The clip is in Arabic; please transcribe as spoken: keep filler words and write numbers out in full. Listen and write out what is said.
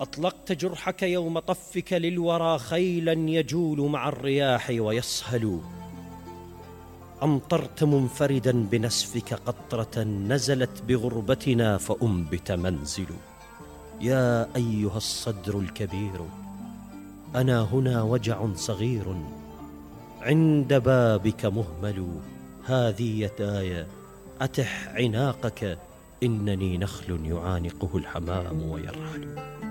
أطلقت جرحك يوم طفك للورى خيلا يجول مع الرياح ويصهل. أمطرت منفردا بنسفك قطرة نزلت بغربتنا فأنبت منزل. يا أيها الصدر الكبير أنا هنا وجع صغير عند بابك مهمل. هذه يداي أتح عناقك إنني نخل يعانقه الحمام ويرحل.